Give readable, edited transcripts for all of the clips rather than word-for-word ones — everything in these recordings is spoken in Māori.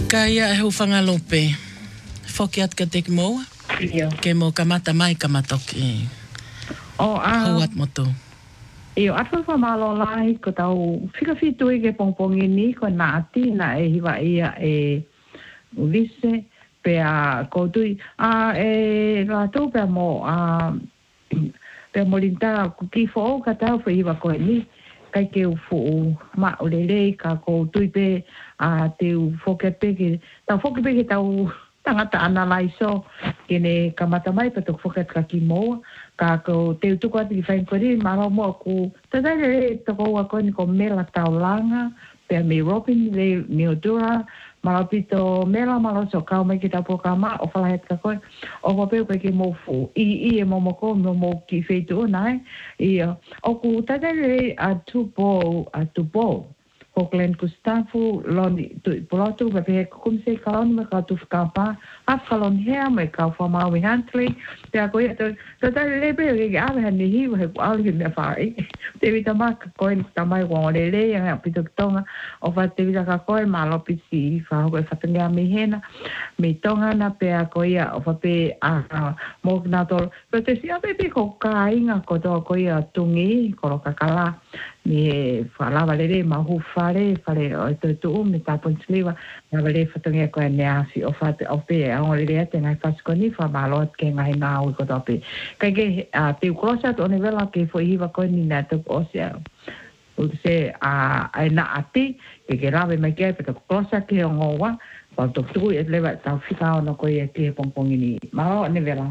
Kaya e hu whangalope. Whoki at ka tek moa? Ia. Ke mo kamata mai kamatoki. Hauat motu. Io atu whamalo lai ko tau whikawhitu i ke pongpongi ni ko nā ati na e hiwa ia e ulise pe a koutui. E rātou pe mo pe mo linta ki fo ka tau whi hiwa koe ni. Kai ke ufu ma ulelei ka koutui pe te ufoke peke. Tau foke peke tau tangata ana lai so kene kamata mai pa tok foket ka ki moa ka ko te utuko ati ki whain kori maro moa ku tatai le toko ua koe ni ko mela tau langa pe me Robin le mi odura maro pito mela maro so kau mai ki tau poka ma o whalahet ka koe o wapeu koe ki mofu i e momoko mo ki wheitu o nai o ku tatai le a tupo ko Glenn Gustavo loni tu polotu ba pe kum se kalon me ka tu kapa af kalon hea me ka fa ma we hantley te ko to ta lebe ke ave han ni he ko al me fa te vita ma ko en ta mai wo le le ya pito tonga o fa te vita ka ko ma lo pisi fa ko fa tenga me hena me tonga na pe ko ya o fa pe mo na to pe te si ave pe ko ka inga ko to ko ya tungi ko ka kala ni falava le ma hu fare o to me ta ponsliva na vale fatonga ko ne asi o fa o pe o le te na faskoni fa malot ke ngai na o ko tope kai ke te crossa to ne vela ke foi hiva ko ni na to o se na ati ke rave mai ke pe to crossa ke o ngowa pa to tu e leva ta fika no ko e te pongpongi ni ma o ne vela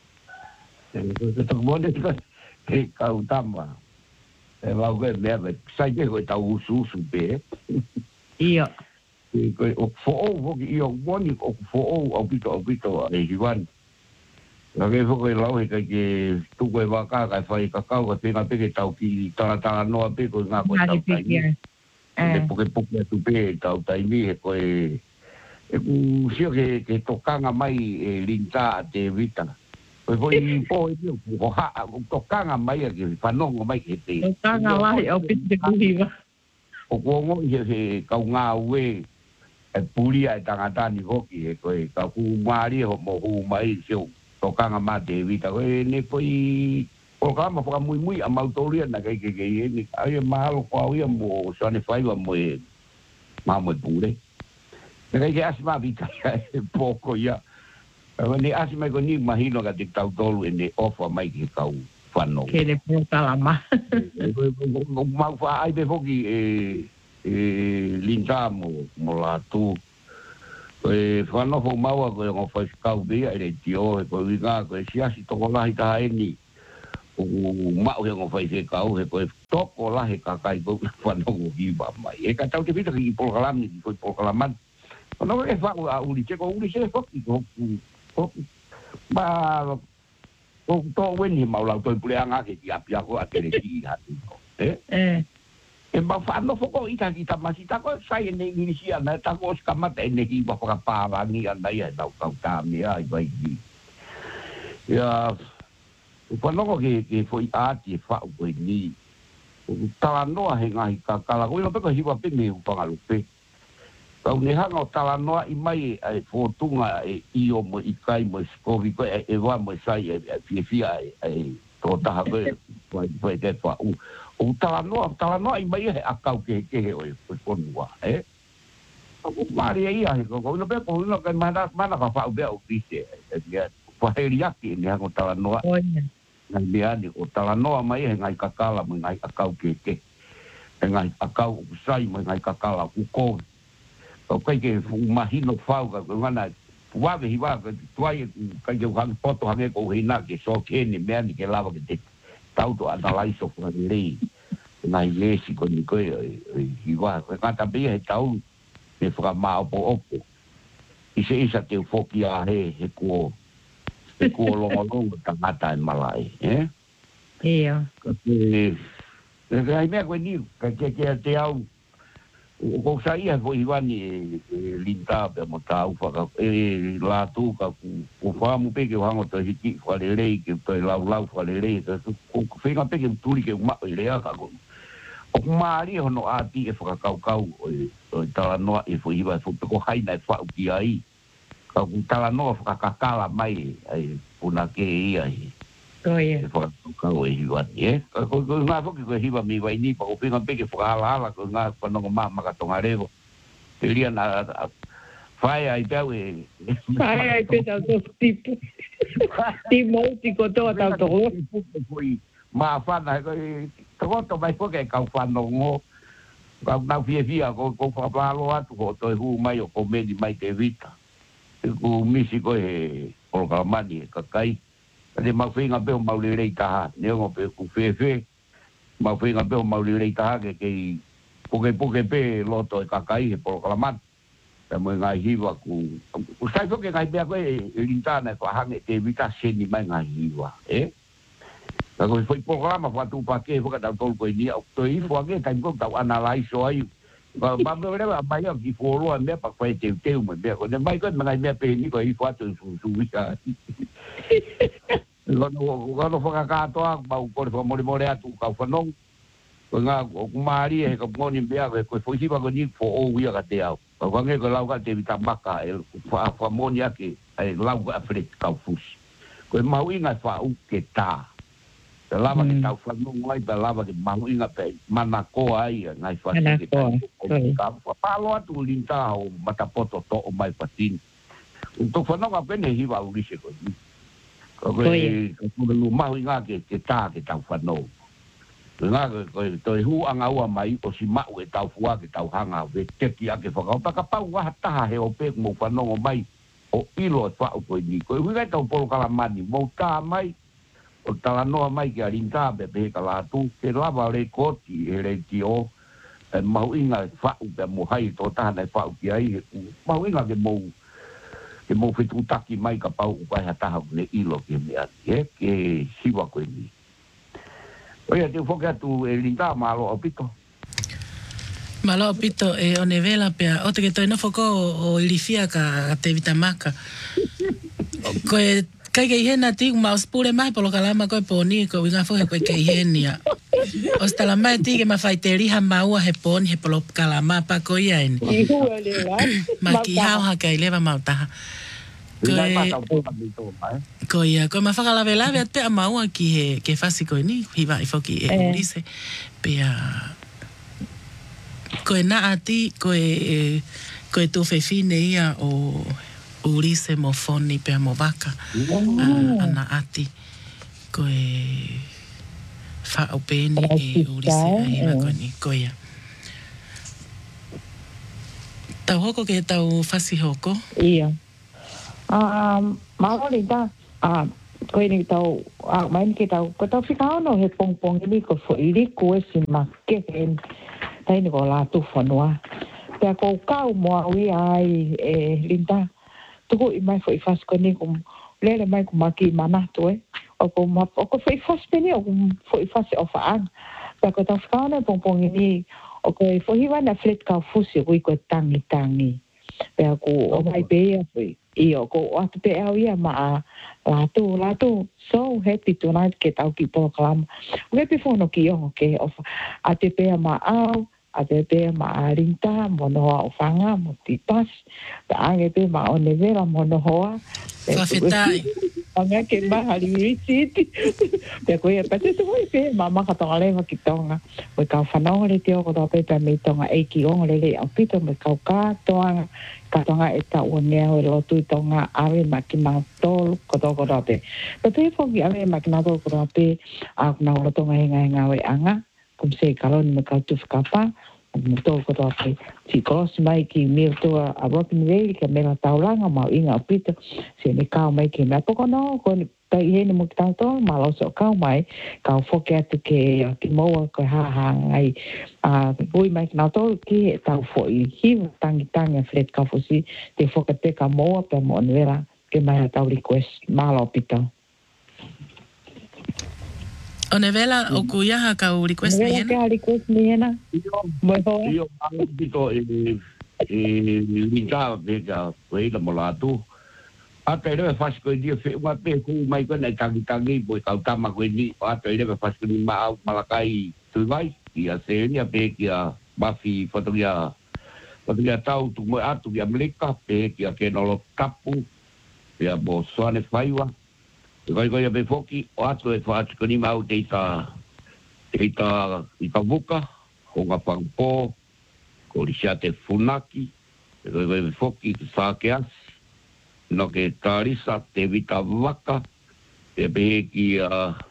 to mo de ke ka utama e va que me sai que ta usu pe ia ko o fo io boni o fo o pito e igual la que fo que la que tu que va ka fai ka ka que pe que tau ki ta no pe ko na ko tau e porque tu pe tau tai mi ko e sio que tocanga mai linta te vita Foi o ha tocanga mai que fanongo mai que te tocanga mai o pite kuhiva o kongo ye ka nga we e pulia e tangata ni hoki e ko ka ku mari ho mo hu mai sio tocanga mai te vita ko ne foi o ka ma muy a autoria na que ni ai malo ko ia mo so ne fai mo mo pure ne que asma vita poco ya ni asma ko ni imagino que te tau tolu en ofa mai ki kau fano que le ponta la ma mau fa ai be foki lintamo mo la tu fano fo mau ko ngo fa kau be ai tio ko vinga ko sia si to la ita eni o mau ngo fa se kau ko to ko la he ka kai ko fano ko gi ba mai e ka tau te vita ki por kalam ni ko por kalaman no e fa uli che foki ko ba o to weni mau la to puleanga ke ya pia ko atele si ha e ba fa no foko ita kita masita ko sai ne inisia na ta ko skamata ne ki ba pa ba ni anda ya ta ka mi ai ba i ya ko no ke foi ati fa ko ni ta no he ngai ka kala ko no pe ko hiwa pe me u pa lupe Kau ne hanga o tala noa i mai e fōtunga e io mo i kai mo skovi ko e wa mo sai e fia e tō taha koe koe te wha u. O tala noa i mai e akau ke he o e konua, e? O maari e ia he koko, ino pe ko ino kai mana ka wha u bea o kise e whaheri aki ne hanga o tala noa. Ngai meani o tala noa mai e ngai kakala mo ngai akau ke. E ngai akau sai mo ngai kakala ku kovi. O kai ke mahino fau ka ngana wave hiwa ka tuai kai ke hang poto hange ko hina ke so ke ni me ni ke lava ke te tau to analai so ko ni na yesi ko ni ko hiwa ka ta be he tau me fra ma opo i se isa te foki a he ko longo ta mata en malai ia ai me ko ni ka ke te au ko saia ko Ivani linta pe mo tau fa la tu ka ko fa mu pe ke hango to hiki fa le ke to lau fa le ko finga pe ke tuli ke ma le ka ko O maari hono ati e whakakaukau o tala noa e whuiwa e whupeko haina e whau ki ai. Ka tala noa whakakakala mai ai puna ke ia i. Koia. E whakakaukau e hiwani e. Ko ngā whoki ko hiwa mi wai ni pa ko pinga peke whakahala ko ngā whanonga maa makatonga rewo. Te lia na whai ai pēu e. Whai ai pēu tau tipu. Ti mauti ko toa tau tō. Maa whana e koto mai poke kau whanongo. Kau nau fia ko whapalo atu ko toi hu mai o ko meni mai te vita. Ku misi ko e Polokalamani e kakai. Kade mau whinga peo mauri rei taha. Neongo pe ku whewhe. Mau whinga peo mauri rei taha ke kei poke pe loto e kakai e Polokalamani. Te mo ngai hiwa ku sai poke ngai pea ko e lintana e whahange te vita seni mai ngai hiwa. Ako foi programa fatu pake foka tau tol ko ni au toi fo ake tai ko tau analyze ai ba me leva mai au ki foro me pa ko te me be ko mai ko mai me pe ni ko i fatu su visa no foka ka to ba ko fo more atu ka fo no ko nga ko mari e ko moni be ko foi ba ko ni fo o wi ka te au ko nge ko lau ka te vita maka e fa moni ake ai lau ka afrit ka fus ko mau inga fa u ke ta te lava ke tau whanunga i te lava ke mahu inga pe manakoa ai ngai whasi ke tau palo atu linta o matapoto to o mai patini to whanunga pene hiwa urise ko ni ko lu mahu inga ke tā ke tau whanau nga ko to hu anga ua mai o si mau e tau fua ke tau hanga ve teki ake whakauta ka pau waha taha he o pe mo whanongo mai o ilo e whau ko ni ko hui tau Polokalamani mo tā mai o tala noa mai ki a rinta pe ka lātu, ke lava re koti e re ki o, mahu inga whau pe mo hai tō tahana e whau ki ai, mahu inga ke mo whitu taki mai ka pau ukai ha taha ne ilo ke me ati, ke siwa koe ni. Oia, te whoke atu e rinta malo o pito. Malo o pito e o nevela pea, o te ke toi no whoko o ilifia ka te vitamaka. Koe kai ke hena ti ma spure mai Polokalama ko poni ko winga fo ko ke henia o stala mai ti ke ma faiteri ha maua he poni he Polokalama pa ko yen ma ki ha ka leva ma ta ko ia ko ma fa la vela ve te maua ki he ke fasi ko ni hiva i fo ki e dice pe ko na ati ko to fe fine ia o Ulise mo foni pe mo vaka ana ati ko e fa openi e Ulise ai ma ko ni ko ia tau hoko ke tau fasi hoko ia maolita ko ni tau mai ni ke tau ko tau fika no he pong ni ko fo ili ko si ma ke en tai ni ko la tu fonua pe ko kau mo wi ai e linda tuku i mai fo i fas ko ni kum lele mai kum maki mana to o ko fo i fas peni o kum fo i fas o fa an pa ko ta fa na pong ni o ko fo hi wana flet ka fusi ko tangi pe ko o mai pe i o ko atu pe au ia ma la tu so happy tonight ke tau ki Polokalama we pe fo no ki o ke o a te pe ma au a te pe ma rinta mono o fanga mo tipas ta ange pe ma o nevera mono hoa fafetai anga ke ma hali city pe ko e pate to pe mama ka tonga le ki tonga o ka fanao le te o ko pe pe me tonga e ki o le a pito me ka tonga ka tonga e ta o ne o lo tu tonga ave ma ki ma tol ko pe pe fo ki ave ma ki na ko pe a na o tonga nga we anga kum se kalon me ka tu skapa mo to ko pe si kos mai ki me to a robin valley ke me la taulanga ma inga pito se me ka mai ki na poko no ko tai he mo ta to ma lo so ka mai ka fo ke ke mo ko ha ai a bui mai na to ki ta fo i hi tangi fred ka fo si te fo ke te ka mo pe mo vera ke mai ta request ma lo pito o nevela o kuia ka request ni hena request ni hena mo yo pito linka vega we la molatu a te le fas ko dia fe uma pe ku mai ko na tangi bo ka tama ko ni a te le fas ko ni ma malakai tu vai Ia Selia pe kia mafi whaturia tau tu mo atu kia Amerika pe kia kenolo tapu pia mo soane whaiwa. Kai pe foki o atu e whaatiko ni mau te ita vuka, honga pangpo, ko lisia te funaki, kai pe foki ki sake asi, no ke tarisa te vita waka, te pe kia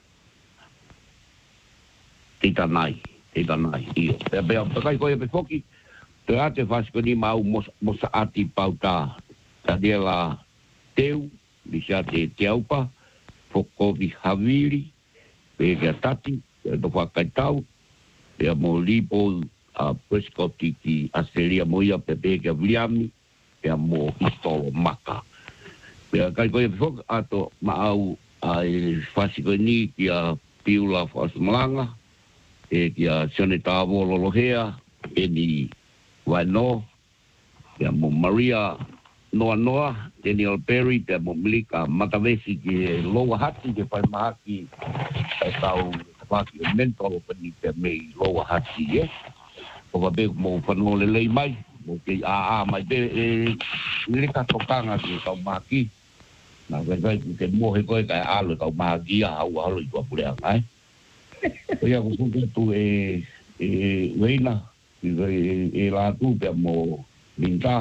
Tita nai, iyo. Kai pe foki, te ate whaasiko ni mau mosa ati pauta, tadia la teu, lisia te teaupa, foko vi haviri, pe kia tati, to whakaitau, pe mo lipo prescoti ki Australia moia pe kia viliami, pe mo istolo maka. Pe kai pe foki ato maau ai whaasiko ni kia piula whaasmalanga, e kia sione tāwo lolohea, e ni waino, pia mo Maria Noa, Daniel Perry, pia mo Milika Matavesi ki loa hati, ke pai mahaki, e tau whaki o mentor, pani pia mei loa hati, o ka beku mo whanole lei mai, mo ke mai be, Milika tokanga ki tau mahaki, na kai ke mohe koe kai alo tau mahaki, hau halo i tua pulea ngai. Ia ko tu Weina e la tu pe mo Linda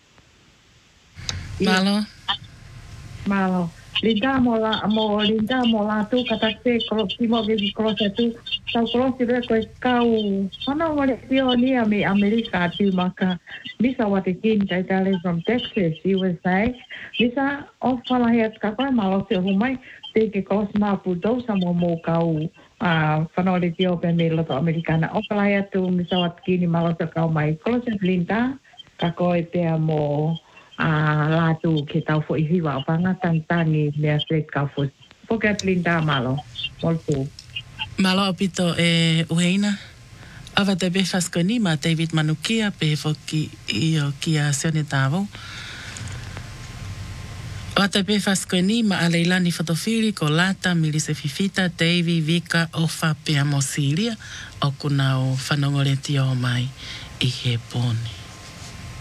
Malo Linda mo la tu kata se mo ge krosa tu sa krosi re ko kau ana wale pio ni Amerika tu maka bisa wate kin tai tale from Texas USA bisa of fala het ka ko malo se humai te ke kosma pu do sa mo kau whanore tio pe me loto Amerikana. O kalaya tu misawat kini malo sa kau mai. Kolo sa Linda, ka koe pea mo latu ke tau fo ihiwa. Panga tantangi mea straight kau fo. Poket Linda malo. Moltu. Malo opito uheina. Ava te befasko ni ma David Manukia pe foki iyo kia sione tavo. Wata pe faskoni ma aleilani fotofili ko lata milise fifita Davy Vika ofa pe amosilia o kunao whanongoreti o mai i he pone.